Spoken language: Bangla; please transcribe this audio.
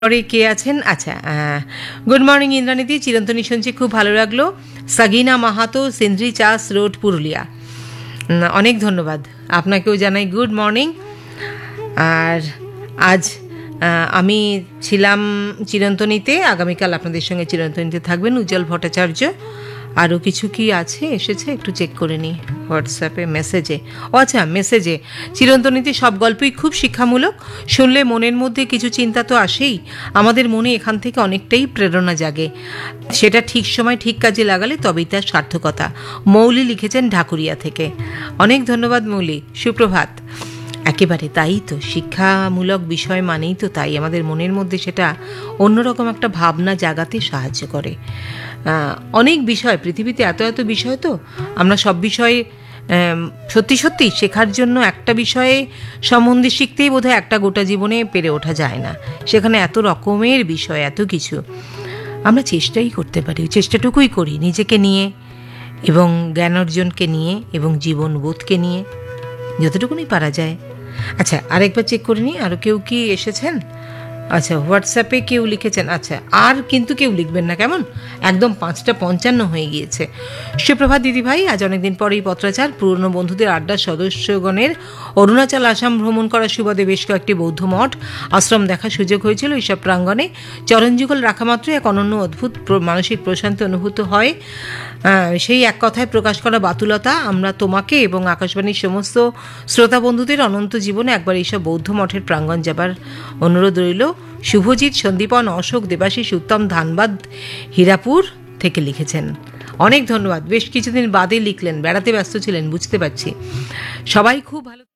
পরে কে আছেন? আচ্ছা, গুড মর্নিং ইন্দ্রানীতি, চিরন্তনী শুনছি, খুব ভালো লাগলো। সাগিনা মাহাতো, সিন্দ্রি চাস রোড, পুরুলিয়া। অনেক ধন্যবাদ আপনাকেও জানাই গুড মর্নিং। আর আজ আমি ছিলাম চিরন্তনীতে, আগামীকাল আপনাদের সঙ্গে চিরন্তনীতে থাকবেন উজ্জ্বল ভট্টাচার্য। আরও কিছু কি আছে এসেছে একটু চেক করে নিই হোয়াটসঅ্যাপে মেসেজে। ও আচ্ছা, মেসেজে চিরন্তনীতে সব গল্পই খুব শিক্ষামূলক, শুনলে মনের মধ্যে কিছু চিন্তা তো আসেই, আমাদের মনে এখান থেকে অনেকটাই প্রেরণা জাগে, সেটা ঠিক সময় ঠিক কাজে লাগালে তবেই তার সার্থকতা। মৌলি লিখেছেন ঢাকুরিয়া থেকে। অনেক ধন্যবাদ মৌলি, সুপ্রভাত। একেবারে তাই তো, শিক্ষামূলক বিষয় মানেই তো তাই, আমাদের মনের মধ্যে সেটা অন্যরকম একটা ভাবনা জাগাতে সাহায্য করে। অনেক বিষয় পৃথিবীতে, এত এত বিষয়, তো আমরা সব বিষয়ে সত্যি সত্যি শেখার জন্য একটা বিষয়ে সম্বন্ধে শিখতেই বোধহয় একটা গোটা জীবনে পেরে ওঠা যায় না। সেখানে এত রকমের বিষয়, এত কিছু, আমরা চেষ্টাই করতে পারি, চেষ্টাটুকুই করি নিজেকে নিয়ে এবং জ্ঞান অর্জনকে নিয়ে এবং জীবনবোধকে নিয়ে যতটুকুনি পারা যায়। আচ্ছা, আরেকবার চেক করে নিই আরও কেউ কি এসেছেন। আচ্ছা, হোয়াটসঅ্যাপে কেউ লিখেছেন। আচ্ছা, আর কিন্তু কেউ লিখবেন না কেমন, একদম 5:55 হয়ে গিয়েছে। সুপ্রভাত দিদিভাই, আজ অনেকদিন পরেই পত্রাচার। পুরনো বন্ধুদের আড্ডার সদস্যগণের অরুণাচল আসাম ভ্রমণ করার সুবাদে বেশ কয়েকটি বৌদ্ধ মঠ আশ্রম দেখার সুযোগ হয়েছিল। এইসব প্রাঙ্গণে চরণযুগল রাখা মাত্রই এক অনন্য অদ্ভুত মানসিক প্রশান্তি অনুভূত হয়। সেই এক কথায় প্রকাশ করা বাতুলতা। আমরা তোমাকে এবং আকাশবাণীর সমস্ত শ্রোতা বন্ধুদের অনন্ত জীবনে একবার এইসব বৌদ্ধ মঠের প্রাঙ্গণ যাবার অনুরোধ রইল। শুভজিৎ, সন্দীপন, অশোক, দেবাশিস, উত্তম ধানবাদ হীরাপুর থেকে লিখেছেন। অনেক ধন্যবাদ। বেশ কিছুদিন বাদে লিখলেন, বেড়াতে ব্যস্ত ছিলেন বুঝতে পারছি। সবাই খুব ভালো।